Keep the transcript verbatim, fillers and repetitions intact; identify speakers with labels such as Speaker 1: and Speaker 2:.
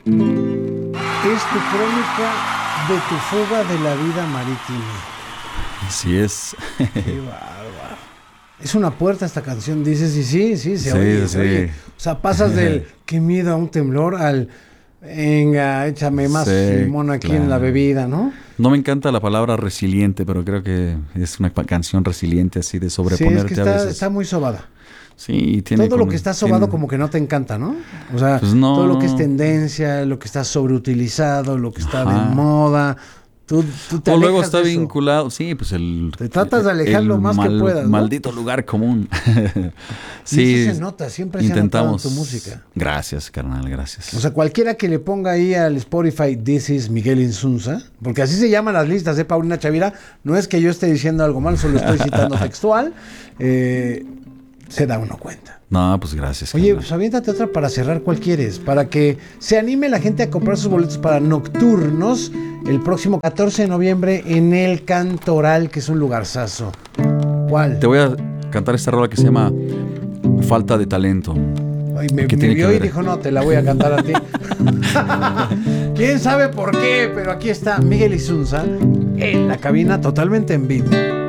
Speaker 1: Es tu crónica de tu fuga de la vida marítima.
Speaker 2: Así es.
Speaker 1: Qué bárbaro. Es una puerta esta canción, dices, y sí, sí, se
Speaker 2: Sí,
Speaker 1: oye,
Speaker 2: sí.
Speaker 1: se oye. O sea, pasas del qué miedo a un temblor al venga, échame más
Speaker 2: Sí,
Speaker 1: limón aquí
Speaker 2: claro.
Speaker 1: en la bebida, ¿no?
Speaker 2: No me encanta la palabra resiliente, pero creo que es una pa- canción resiliente, así de
Speaker 1: Sí,
Speaker 2: sobreponerte
Speaker 1: es que
Speaker 2: a
Speaker 1: está,
Speaker 2: veces.
Speaker 1: está muy sobada.
Speaker 2: Sí, tiene
Speaker 1: Todo lo
Speaker 2: como-
Speaker 1: que está sobado
Speaker 2: tiene-
Speaker 1: como que no te encanta, ¿no? O sea,
Speaker 2: Pues no.
Speaker 1: todo lo que es tendencia, lo que está sobreutilizado, lo que está
Speaker 2: Ajá.
Speaker 1: de moda, tú, tú te
Speaker 2: O luego
Speaker 1: alejas
Speaker 2: está
Speaker 1: de eso.
Speaker 2: vinculado, sí, pues el...
Speaker 1: Te tratas de alejar
Speaker 2: el
Speaker 1: lo más que puedas, ¿no?
Speaker 2: Maldito lugar común.
Speaker 1: Y
Speaker 2: Sí,
Speaker 1: eso se nota, siempre se ha notado en tu música.
Speaker 2: Gracias, carnal, gracias.
Speaker 1: O sea, cualquiera que le ponga ahí al Spotify This is Miguel Insunza, porque así se llaman las listas de Paulina Chavira, no es que yo esté diciendo algo mal, solo estoy citando textual, eh, se da uno cuenta.
Speaker 2: No, pues gracias.
Speaker 1: Oye,
Speaker 2: carnal.
Speaker 1: pues aviéntate otra para cerrar. ¿Cuál quieres? Para que se anime la gente a comprar sus boletos para Nocturnos el próximo catorce de noviembre en el Cantoral, que es un lugarzazo. ¿Cuál?
Speaker 2: Te voy a cantar esta rola que se llama Falta de Talento.
Speaker 1: Ay, me,
Speaker 2: ¿Qué
Speaker 1: me
Speaker 2: tiene que
Speaker 1: vio y
Speaker 2: ver?
Speaker 1: dijo, no, te la voy a cantar a ti. ¿Quién sabe por qué? Pero aquí está Miguel Insunza en la cabina totalmente en vivo.